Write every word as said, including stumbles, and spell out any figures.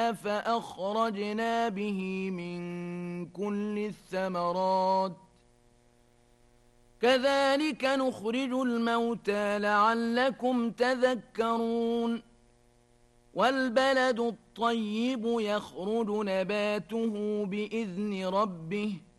فأحييناه فأخرجنا به من كل الثمرات كذلك نخرج الموتى لعلكم تذكرون والبلد الطيب يخرج نباته بإذن ربه